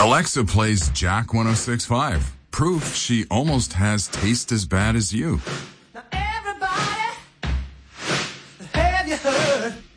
Alexa plays Jack 106.5. Proof she almost has taste as bad as you. Now everybody, have you heard?